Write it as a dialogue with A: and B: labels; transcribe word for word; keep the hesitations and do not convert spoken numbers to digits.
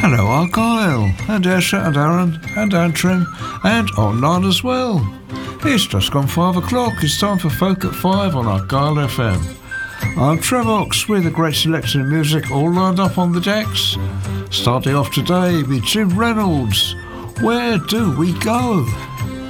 A: Hello Argyle, and Esha and Aaron, and Antrim, and online as well. It's just gone five o'clock, it's time for Folk at Five on Argyle F M. I'm Trevox with a great selection of music all lined up on the decks. Starting off today with Jim Reynolds, Where Do We Go?